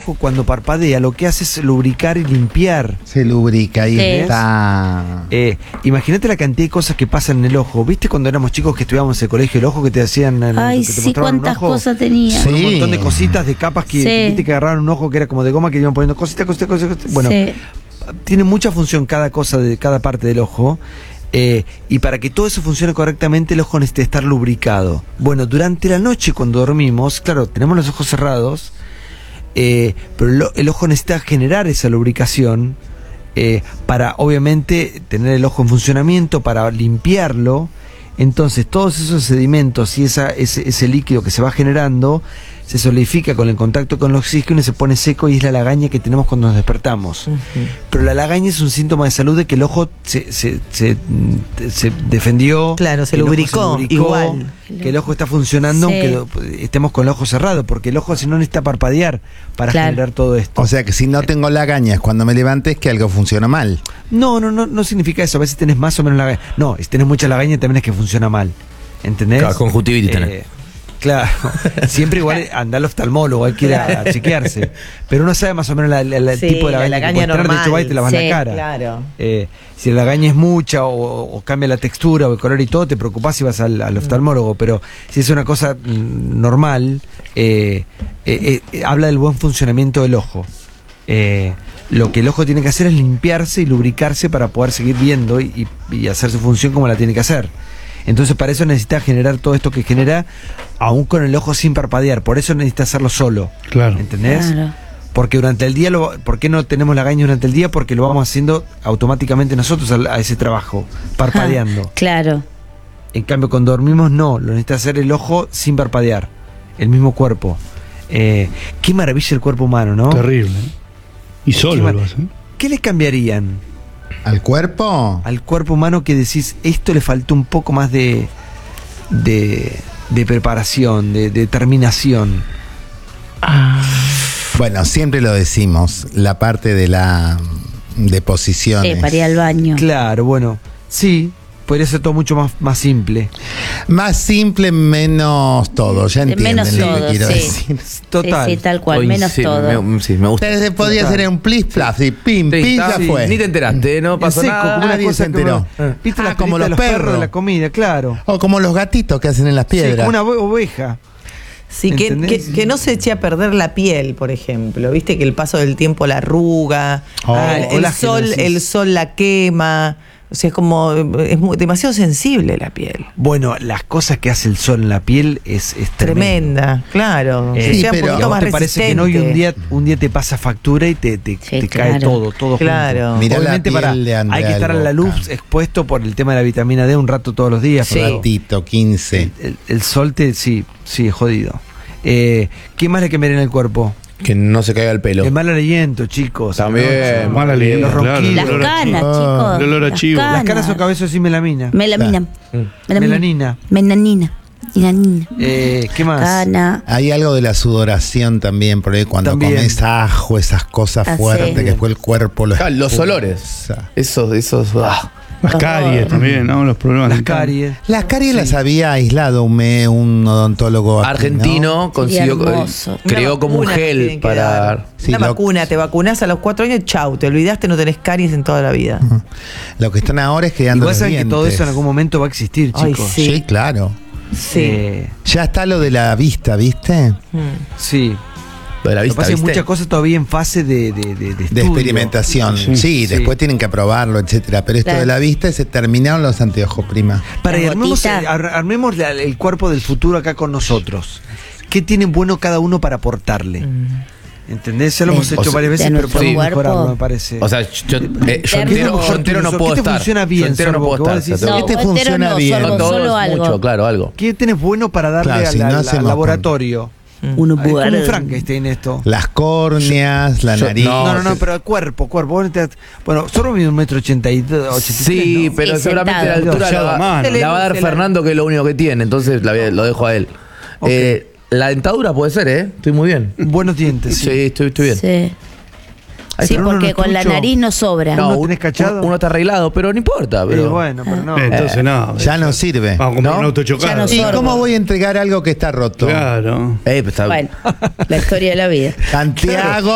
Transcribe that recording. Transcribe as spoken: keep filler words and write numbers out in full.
ojo cuando parpadea lo que hace es lubricar y limpiar. Se lubrica y Sí. está. Eh, Imagínate la cantidad de cosas que pasan en el ojo. ¿Viste cuando éramos chicos que estudiábamos en el colegio el ojo que te hacían? el- Ay, que te sí, mostraban un cuántas ojo? cosas tenía. Sí. Un montón de cositas, de capas que, Sí. viste que agarraron un ojo que era como de goma que iban poniendo cositas, cositas, cositas. cositas. Bueno, Sí. tiene mucha función cada cosa de cada parte del ojo. Eh, y para que todo eso funcione correctamente, el ojo necesita estar lubricado. Bueno, durante la noche cuando dormimos, claro, tenemos los ojos cerrados, eh, pero el, el ojo necesita generar esa lubricación eh, para obviamente tener el ojo en funcionamiento, para limpiarlo. Entonces todos esos sedimentos y esa, ese, ese líquido que se va generando se solidifica con el contacto con el oxígeno y se pone seco, y es la lagaña que tenemos cuando nos despertamos. Uh-huh. Pero la lagaña es un síntoma de salud de que el ojo se, se, se, se defendió. Claro, se que el ojo lubricó, igual. Que el ojo está funcionando Sí. aunque lo- estemos con el ojo cerrado, porque el ojo si no necesita parpadear para Claro. generar todo esto. O sea que si no tengo lagañas cuando me levante es que algo funciona mal. No, no, no, no significa eso. A veces tenés más o menos lagaña. No, si tenés mucha lagaña también es que funciona mal. ¿Entendés? Claro, conjuntivitis tenés. Eh, Claro, siempre igual anda al oftalmólogo, hay que ir a, a chequearse. Pero uno sabe más o menos la- la- la- el Sí, tipo de la lagaña, lagaña que puede tener, de normal. hecho, va y te la va en Sí, la cara. claro. Eh, si la lagaña es mucha o, o cambia la textura o el color y todo, te preocupás y vas al, al oftalmólogo. Pero si es una cosa mm, normal, eh, eh, eh, habla del buen funcionamiento del ojo. Eh, lo que el ojo tiene que hacer es limpiarse y lubricarse para poder seguir viendo y, y- y hacer su función como la tiene que hacer. Entonces para eso necesita generar todo esto que genera aún con el ojo sin parpadear. Por eso necesita hacerlo solo. Claro. ¿Entendés? Claro. Porque durante el día, lo, ¿por qué no tenemos lagaña durante el día? Porque lo vamos haciendo automáticamente nosotros a, a ese trabajo, parpadeando. Ah, claro. En cambio, cuando dormimos no, lo necesita hacer el ojo sin parpadear, el mismo cuerpo. Eh, qué maravilla el cuerpo humano, ¿no? Terrible. ¿eh? Y Qué solo ma- lo hace. ¿Qué le cambiarían ¿Al cuerpo? al cuerpo humano que decís, esto le faltó un poco más de, de, de preparación, de de determinación? Bueno, siempre lo decimos, la parte de la de posiciones. Eh, para ir al baño. Claro, bueno, sí, podría ser todo mucho más, más simple. Más simple, menos todo. Ya entienden Menos lo todo, que quiero sí. decir. Total. Sí, sí, tal cual, Hoy menos sí, todo. Me, sí, me gusta. Entonces podía Total. ser un plis plas y pim, Sí, pim, está, ya sí, fue. Ni te enteraste, no En pasó seco, nada. como una nadie cosa se que enteró. uno- ¿Viste Ah, la como película de los los perros perros. de la comida? Claro. O como los gatitos que hacen en las Sí, piedras. como una ove- oveja. Sí, que, ¿Entendés? que, que no se eche a perder la piel, por ejemplo. Viste que el paso del tiempo la arruga, Oh, el, el colágeno, sol, decís. el sol la quema. O sea, es como es muy- demasiado sensible la piel. Bueno, las cosas que hace el sol en la piel es, es tremendo. Tremenda, claro. Eh, que sí, sea pero- un ¿Y a poquito vos más te parece que no hoy un día, un día te pasa factura y te, te, Sí, te cae claro. todo, todo Claro. junto? Mirá la Obviamente piel para, de Andrea hay que estar a la Alboca. luz expuesto por el tema de la vitamina D un rato todos los días. Sí. pero Ratito, quince. el, el sol te, sí, sí, es jodido. Eh, ¿Qué más le cambiaría en el cuerpo? Que no se caiga el pelo. El mal aliento, chicos. También. ¿no? Mala ley, Los claro. ronquidos. Las el olor a canas, chivo. chicos. El olor a Las chivo. Las caras o cabezos sin melamina. Melamina. Mm. Melanina. Melanina. Melanina. Eh, ¿Qué más? Cana. Hay algo de la sudoración también, porque cuando También. comes ajo, esas cosas Ah, fuertes, sí. que después el cuerpo lo Ah, los olores. expulsa. Esos, esos. ah. Las caries también, ¿no? Los problemas. Las dentales. caries. Las caries Sí. las había aislado un, me- un odontólogo aquí, Argentino ¿no? consiguió. Sería hermoso. Creó Una como un vacuna que gel tienen que para. dar. Sí, Una lo- vacuna, te vacunás a los cuatro años, chau, te olvidaste, no tenés caries en toda la vida. Lo que están ahora es quedando Igual los saben que todo dientes. eso en algún momento va a existir, Ay, chicos. sí. Sí, claro. Sí. Eh, Ya está lo de la vista, ¿viste? Mm. sí. Lo de la Lo que vista, pasa es que hay ¿viste? muchas cosas todavía en fase de, de, de, de De estudio. experimentación. Sí, Sí. después Sí. tienen que aprobarlo, etcétera. Pero esto Claro. de la vista se terminaron los anteojos, prima. Para La y armemos, gotita. eh, ar- armemos la- el cuerpo del futuro acá con nosotros. ¿Qué tiene bueno cada uno para aportarle? ¿Entendés? Ya lo De- hemos o hecho sea, varias de veces, pero nuestro podemos cuerpo. mejorarlo, me parece. O sea, yo, yo, eh, yo ¿Qué entero, te- yo entero no ¿qué puedo te estar. funciona Yo bien, entero no Sorbo? puedo Que vos estar. decís, o sea, No, ¿Qué te entero funciona no, bien? sorbo, tengo- solo todo es algo. mucho, claro, algo. ¿qué tenés bueno para darle Claro, al, si no al- al hacemos laboratorio? Uno Es como puede. un Frankenstein esto. Las córneas, la yo- nariz. no, No, no, no, sí. pero el cuerpo, cuerpo. Vos te- Bueno, solo mide un metro ochenta y dos, ochenta y tres, Sí, ¿no? pero Sí, seguramente la sentado. altura la va, Mano. la va a dar Se le- Fernando, que es lo único que tiene. Entonces la voy- lo dejo a él. Ok. Eh, la dentadura puede ser, ¿eh? Estoy muy bien. Buenos dientes, Sí, sí. estoy, estoy bien. Sí. Sí, pero uno porque no con la trucho. nariz no sobra. No, ¿Uno un- tenés cachado? Uno, uno está arreglado, pero no importa. Pero... Eh, bueno, pero no. Eh, Entonces no. Ya no sirve. Vamos a comprar ¿No? un auto chocado. Ya no ¿Y sorbo. cómo voy a entregar algo que está roto? Claro. Eh, pues está- Bueno, la historia de la vida. Santiago.